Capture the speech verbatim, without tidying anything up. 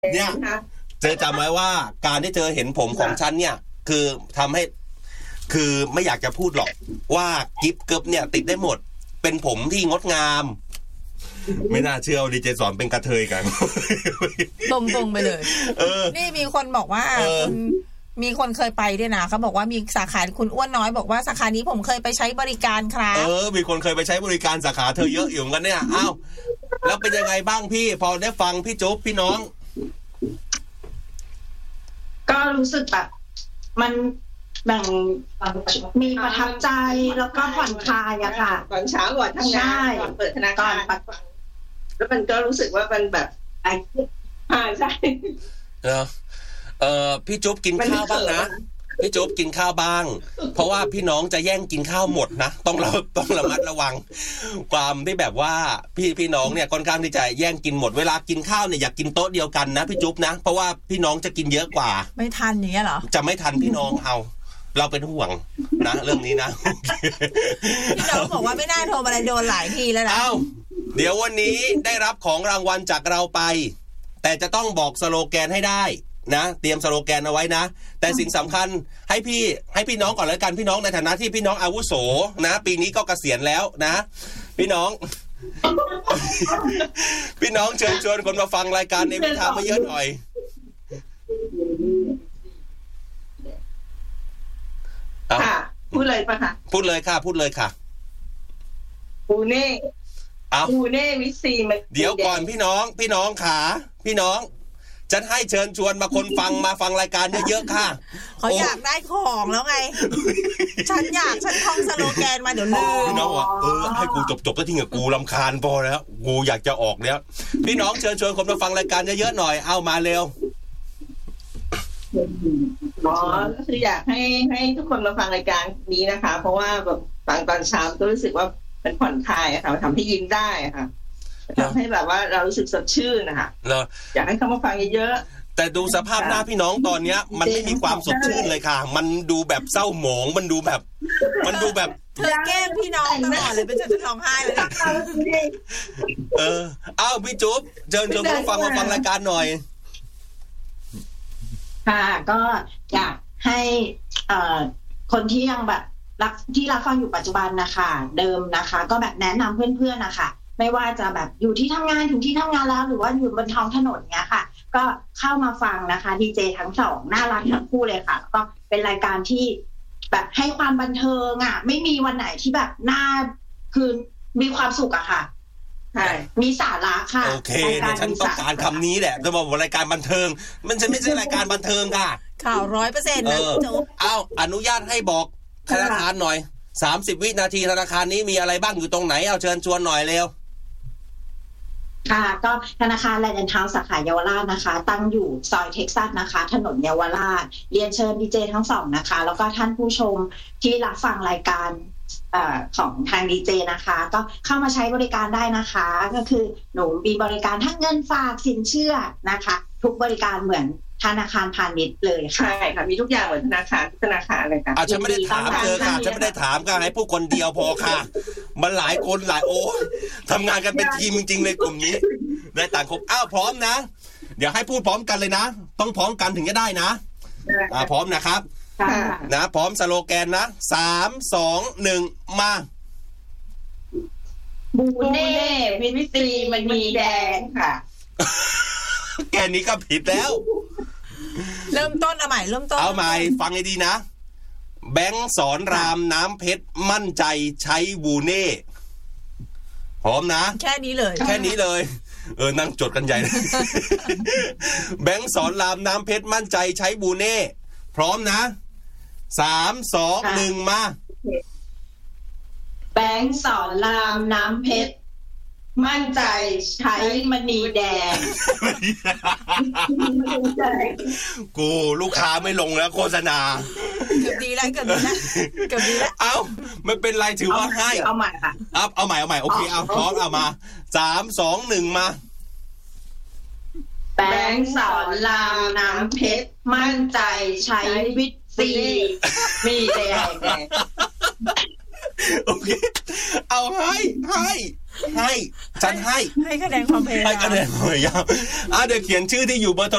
เนี่ยเจอจำไว้ว่าการที่เจอเห็นผมของฉันเนี่ยคือทำให้คือไม่อยากจะพูดหรอกว่ากิฟต์เกิบเนี่ยติดได้หมดเป็นผมที่งดงามไม่น่าเชื่อดีเจสอนเป็นกระเทยกันตรงๆไปเลยเออนี่มีคนบอกว่าคุณมีคนเคยไปด้วยนะเขาบอกว่ามีสาขาคุณอ้วนน้อยบอกว่าสาขานี้ผมเคยไปใช้บริการครับเออมีคนเคยไปใช้บริการสาขาเธอเยอะอยู่เหมือนกันเนี่ยอ้าวแล้วเป็นยังไงบ้างพี่พอได้ฟังพี่จุ๊บพี่น้องก็รู้สึกแบบมันแบ่งมีประทับใจแล้วก็ผ่อนคลายอะค่ะก่อนเช้าก่อนทำงานก่อนเปิดธนาคารแล้วมันก็รู้สึกว่ามันแบบไอ้อ่าใช่เออเออพี่จุ๊บกินข้าวบ้างนะพี่จุ๊บกินข้าวบ้างเพราะว่าพี่น้องจะแย่งกินข้าวหมดนะต้องเราต้องระมัดระวังความที่แบบว่าพี่พี่น้องเนี่ยค่อนข้างที่จะแย่งกินหมดเวลากินข้าวเนี่ยอยากกินโต๊ะเดียวกันนะพี่จุ๊บนะเพราะว่าพี่น้องจะกินเยอะกว่าไม่ทันอย่างเงี้ยเหรอจะไม่ทันพี่น้องเอาเราเป็นห่วงนะเรื่องนี้นะพี่น้องบอกว่าไม่น่าโทรมาเลยโดนหลายทีแล้วนะเอ้าเดี๋ยววันนี้ได้รับของรางวัลจากเราไปแต่จะต้องบอกสโลแกนให้ได้นะเตรียมสโลแกนเอาไว้นะแต่สิ่งสำคัญให้พี่ให้พี่น้องก่อนแล้วกันพี่น้องในฐานะที่พี่น้องอาวุโสนะปีนี้ก็เกษียณแล้วนะพี่น้อง พี่น้องเชิญชวนคนมาฟังรายการในวิถีมาเยอะหน่อยค่ะพูดเลยป่ะคะพูดเลยค่ะพูดเลยค่ะปูเน่เอาปูเน่วิซีมันเดี๋ยวก่อนพี่น้องพี่น้องขาพี่น้องฉันให้เชิญชวนมาคนฟังมาฟังรายการเยอะๆค่ะเขาอยากได้ของแล้วไงฉันอยากฉันท่องสโลแกนมาเดี๋ยวลืมพี่น้องว่าเออให้กูจบๆซะทีกับกูรำคาญพอแล้วกูอยากจะออกแล้วพี่น้องเชิญชวนคนมาฟังรายการเยอะๆหน่อยเอามาเร็วอ๋อก็คืออยากให้ให้ทุกคนมาฟังรายการนี้นะคะเพราะว่าแบบฟังตอนเช้าก็รู้สึกว่าเป็นผ่อนคลายอะค่ะทำให้ยิ้มได้ค่ะทำให้แบบว่าเรารู้สึกสดชื่นนะคะอยากให้เขามาฟังเยอะๆแต่ดูสภาพหน้าพี่น้องตอนเนี้ยมันไม่มีความสดชื่นเลยค่ะมันดูแบบเศร้าหมองมันดูแบบมันดูแบบเธอแกล้งพี่น้องตลอดเลยเป็นฉันจะร้องไห้เลยเอออ้าวพี่จุ๊บเชิญชวนคนฟังมาฟังรายการหน่อยค่ะก็อยากให้เอ่อคนที่ยังแบบรักที่รับฟังอยู่ปัจจุบันนะคะเดิมนะคะก็แบบแนะนำเพื่อนๆนะคะไม่ว่าจะแบบอยู่ที่ทำงานถึงที่ทำงานแล้วหรือว่าอยู่บนท้องถนนเนี้ยค่ะก็เข้ามาฟังนะคะดีเจทั้งสองน่ารักทั้งคู่เลยค่ะก็เป็นรายการที่แบบให้ความบันเทิงอ่ะไม่มีวันไหนที่แบบน่าคือมีความสุขอะค่ะใช่มีสาระค่ะโอเคเนี่ยฉันต้องการคำนี้แหละจะบอกว่ารายการบันเทิงมันจะไม่ใช่รายการบันเทิงค่ะข่าวร้อยเปอร์เซ็นต์นะจุ๊บอ้าวอนุญาตให้บอกธนาคารหน่อยสามสิบวินาทีธนาคารนี้มีอะไรบ้างอยู่ตรงไหนเอาเชิญชวนหน่อยเร็วค่ะก็ธนาคารแลนด์ทาวน์สาขาเยาวราชนะคะตั้งอยู่ซอยเท็กซัสนะคะถนนเยาวราชเรียนเชิญดีเจทั้งสองนะคะแล้วก็ท่านผู้ชมที่รับฟังรายการเอ่อของทางดีเจนะคะก็เข้ามาใช้บริการได้นะคะก็คือหนูมีบริการทั้งเงินฝากสินเชื่อนะคะทุกบริการเหมือนธนาคารพาณิชย์เลยใช่ค่ะมีทุกอย่างเหมือนธนาคารธนาคารเลยค่ะอ่ะฉันไม่ได้ถามเธอค่ะฉันไม่ได้ถามค่ะให้ผู้คนเดียวพอค่ะมันหลายคนหลายโอ้ทำงานกันเป็นทีมจริงๆเลยกลุ่มนี้ได้ต่างครบอ้าวพร้อมนะเดี๋ยวให้พูดพร้อมกันเลยนะต้องพร้อมกันถึงจะได้นะอ่าพร้อมนะครับนะพร้อมสโลแกนนะสามสองหนึ่งมาบูเน่วิตรีมันมีแดงค่ะแกนี้ก็ผิดแล้วเริ่มต้นเอาใหม่เริ่มต้นเอาใหม่ฟังให้ดีนะแบงค์สอนรามน้ำเพชรมั่นใจใช้บูเน่พร้อมนะแค่นี้เลยแค่นี้เลยเออนั่งจดกันใหญ่แบงค์สอนรามน้ำเพชรมั่นใจใช้บูเน่พร้อมนะสามสองหนึ่งมาแบงค์สอนรามน้ำเพชรมั่นใจใช้มณีแดงกูลูกค้าไม่ลงแล้วโฆษณาเกือบดีแล้วเกือบดีแล้วเกือบดีแล้วเอ้าไม่เป็นไรถือว่าให้เอาใหม่ค่ะเอาเอาใหม่เอาใหม่โอเคเอาพร้อมเอามาสามสองหนึ่งมาแบงค์สอนรามน้ำเพชรมั่นใจใช้วิตซีมีแดงโอเคเอาให้ให้ให้ฉันให้ให้คะแนนความพยายามให้คะแนนความพยายามอ่ะเดี๋ยวเขียนชื่อที่อยู่เบอร์